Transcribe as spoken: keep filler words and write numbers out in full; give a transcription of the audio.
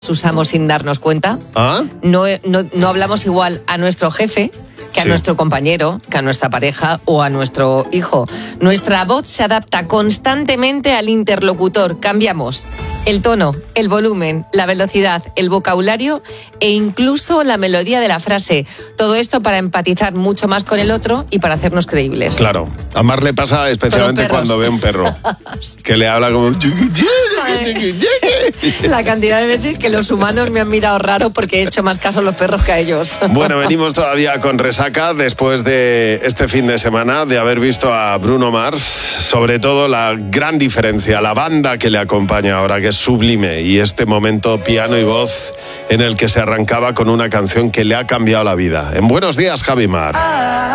usamos sin darnos cuenta. ¿Ah? No, no, no hablamos igual a nuestro jefe que a Sí. nuestro compañero, que a nuestra pareja o a nuestro hijo. Nuestra voz se adapta constantemente al interlocutor. Cambiamos el tono, el volumen, la velocidad, el vocabulario e incluso la melodía de la frase. Todo esto para empatizar mucho más con el otro y para hacernos creíbles. Claro. A Mar le pasa especialmente Con los perros. cuando ve un perro que le habla como... La cantidad de veces que los humanos me han mirado raro porque he hecho más caso a los perros que a ellos. Bueno, venimos todavía con resaca después de este fin de semana, de haber visto a Bruno Mars, sobre todo la gran diferencia, la banda que le acompaña ahora, que es sublime, y este momento piano y voz en el que se arrancaba con una canción que le ha cambiado la vida. En Buenos Días, Javi Mar.